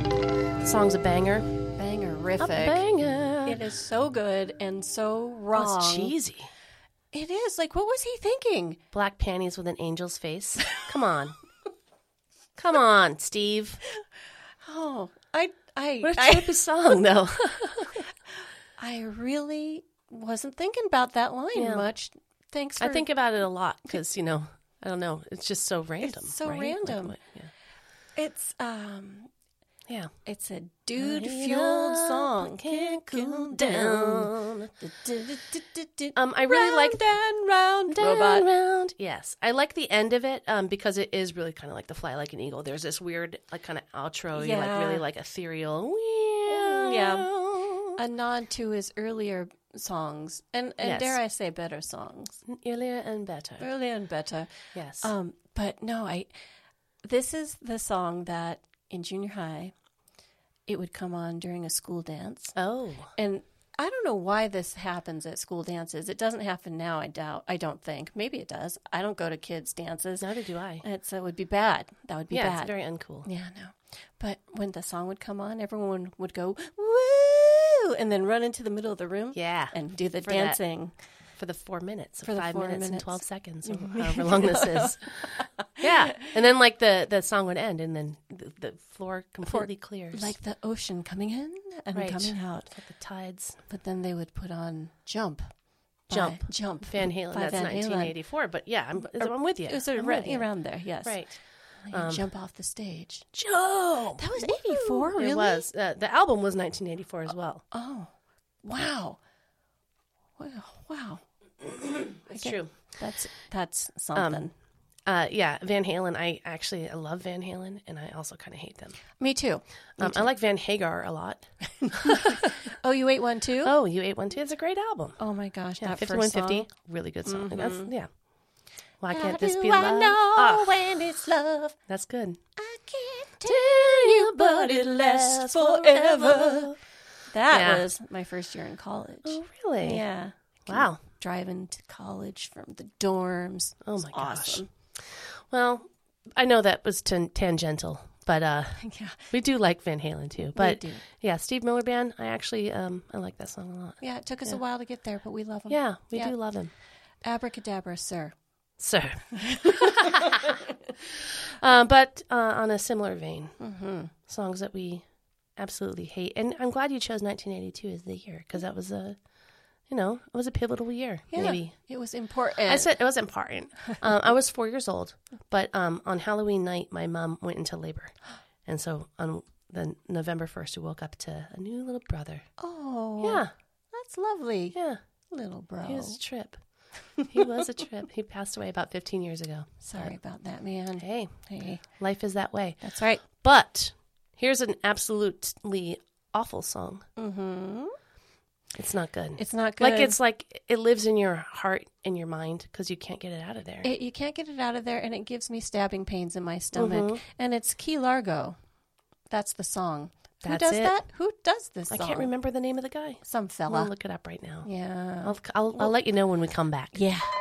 The song's a banger. Bangerific. A banger. It is so good and so wrong. It's cheesy. It is. Like, what was he thinking? Black panties with an angel's face. Come on. Come on, Steve. Oh, What a type of song, though. I really wasn't thinking about that line much. Thanks for... I think about it a lot because, I don't know. It's just so random. It's so right? random. Like, It's, yeah. It's a dude-fueled song. Can't cool down. I really Round like and round. Down, Robot. round. Yes. I like the end of it because it is really kind of like the Fly Like an Eagle. There's this weird like kind of outro, really like ethereal. Yeah. A nod to his earlier songs and Yes. dare I say better songs. Earlier and better. Earlier and better. Yes. But no, this is the song that in junior high it would come on during a school dance. Oh. And I don't know why this happens at school dances. It doesn't happen now, I don't think. Maybe it does. I don't go to kids' dances. Neither do I. It would be bad. That would be bad. It's very uncool. Yeah, no. But when the song would come on, everyone would go, woo, and then run into the middle of the room. Yeah. And do the For dancing. For the 4 minutes, For the 5 4 minutes and minutes. 12 seconds, or however long this is. Yeah. And then like the song would end and then the floor completely clears. Like the ocean coming in and coming out. Like the tides. But then they would put on Jump. Jump. Van Halen. by That's Van Halen. 1984. But yeah, I'm with you. It was I'm with you. around there, yes. Right. And jump off the stage. Jump! That was 84, really? It was. The album was 1984 as well. Oh, wow. Wow. It's true. That's something. Yeah, Van Halen. I love Van Halen, and I also kind of hate them. Me too. I like Van Hagar a lot. Oh, you ate one too? Oh, You Ate One Too. It's a great album. Oh my gosh, Yeah, that 5150, first song. really good song. That's, yeah. Why How can't this do be I love? know when it's love? That's good. I can't tell you, but it lasts forever. That was my first year in college. Oh, really? Yeah. Wow. Driving to college from the dorms. Oh my gosh. Awesome. Well, I know that was tangential, but Yeah. we do like Van Halen too. But do. yeah, Steve Miller Band. I actually I like that song a lot. Yeah, it took us a while to get there, but we love him. Yeah, we do love him. Abracadabra, sir. Sir. But on a similar vein, songs that we absolutely hate. And I'm glad you chose 1982 as the year because that was it was a pivotal year, Yeah, maybe. it was important. I said it was important. I was 4 years old, but on Halloween night, my mom went into labor. And so on the November 1st, we woke up to a new little brother. Oh, Yeah, that's lovely. yeah. Little bro. He was a trip. He was a trip. He passed away about 15 years ago. Sorry about that, man. Hey, Hey, life is that way. that's right. But here's an absolutely awful song. Mm-hmm. It's not good. It's not good. Like it lives in your heart and your mind because you can't get it out of there. You can't get it out of there, and it gives me stabbing pains in my stomach. And it's Key Largo. That's the song. Who That's does it. that? Who does this I song? can't remember the name of the guy. Some I'm fella. gonna look it up right now. Yeah. I'll let you know when we come back. Yeah.